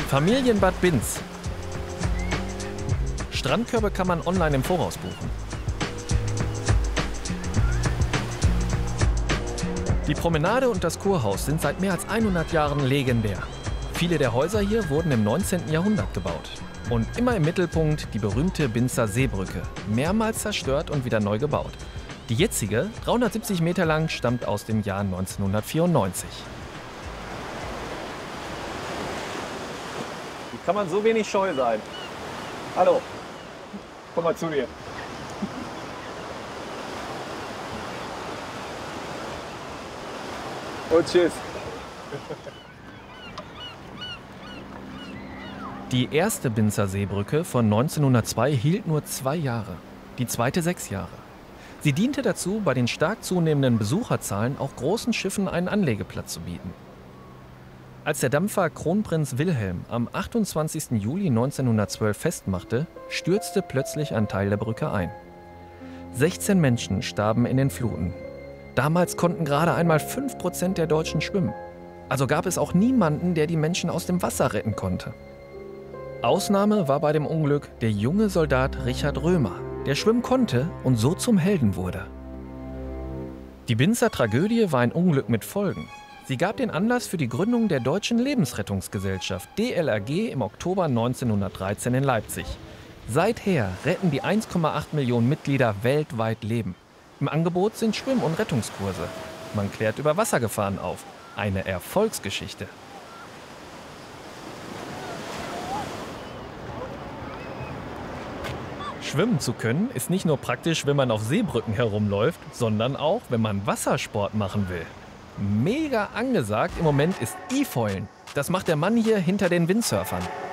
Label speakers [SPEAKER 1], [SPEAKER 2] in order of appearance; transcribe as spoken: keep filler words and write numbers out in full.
[SPEAKER 1] Familienbad Binz. Strandkörbe kann man online im Voraus buchen. Die Promenade und das Kurhaus sind seit mehr als hundert Jahren legendär. Viele der Häuser hier wurden im neunzehnten Jahrhundert gebaut. Und immer im Mittelpunkt die berühmte Binzer Seebrücke, mehrmals zerstört und wieder neu gebaut. Die jetzige, dreihundertsiebzig Meter lang, stammt aus dem Jahr neunzehnhundertvierundneunzig.
[SPEAKER 2] Wie kann man so wenig scheu sein? Hallo, komm mal zu mir. Und tschüss.
[SPEAKER 1] Die erste Binzer Seebrücke von neunzehnhundertzwei hielt nur zwei Jahre, die zweite sechs Jahre. Sie diente dazu, bei den stark zunehmenden Besucherzahlen auch großen Schiffen einen Anlegeplatz zu bieten. Als der Dampfer Kronprinz Wilhelm am achtundzwanzigsten Juli neunzehnhundertzwölf festmachte, stürzte plötzlich ein Teil der Brücke ein. sechzehn Menschen starben in den Fluten. Damals konnten gerade einmal fünf Prozent der Deutschen schwimmen. Also gab es auch niemanden, der die Menschen aus dem Wasser retten konnte. Ausnahme war bei dem Unglück der junge Soldat Richard Römer, der schwimmen konnte und so zum Helden wurde. Die Binzer Tragödie war ein Unglück mit Folgen. Sie gab den Anlass für die Gründung der Deutschen Lebensrettungsgesellschaft D L R G im Oktober neunzehnhundertdreizehn in Leipzig. Seither retten die eins Komma acht Millionen Mitglieder weltweit Leben. Im Angebot sind Schwimm- und Rettungskurse. Man klärt über Wassergefahren auf. Eine Erfolgsgeschichte. Schwimmen zu können ist nicht nur praktisch, wenn man auf Seebrücken herumläuft, sondern auch, wenn man Wassersport machen will. Mega angesagt im Moment ist E-Foilen. Das macht der Mann hier hinter den Windsurfern.